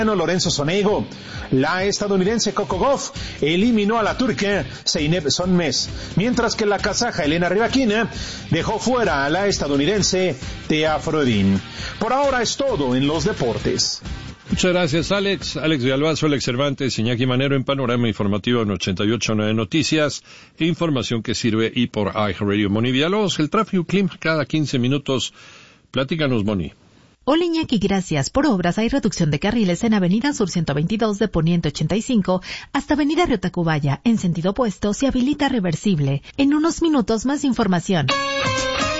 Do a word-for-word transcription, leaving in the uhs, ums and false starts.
Lorenzo Sonego. La estadounidense Coco Gauff eliminó a la turca Zeynep Sonmez, mientras que la kazaja Elena Rybakina dejó fuera a la estadounidense Thea Frodin. Por ahora es todo en los deportes. Muchas gracias, Alex. Alex Villalbazo, Alex Cervantes, Iñaki Manero en Panorama Informativo en ochenta y ocho punto nueve Noticias, información que sirve y por iHeartRadio. Moni Villalobos, el tráfico clima cada quince minutos. Platícanos, Moni. Hola Iñaki, gracias. Por obras hay reducción de carriles en Avenida Sur ciento veintidós de Poniente ochenta y cinco hasta Avenida Río Tacubaya. En sentido opuesto se habilita reversible. En unos minutos más información.